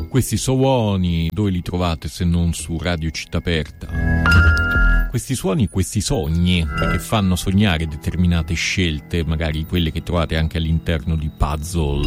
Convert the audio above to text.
Questi suoni dove li trovate se non su Radio Città Aperta? Questi suoni, questi sogni che fanno sognare determinate scelte, magari quelle che trovate anche all'interno di puzzle